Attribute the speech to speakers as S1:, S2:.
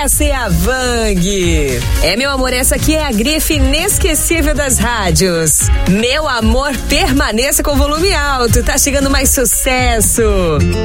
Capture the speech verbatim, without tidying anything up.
S1: essa é a Vang. É, meu amor, essa aqui é a grife inesquecível das rádios. Meu amor, permaneça com volume alto, tá chegando mais sucesso.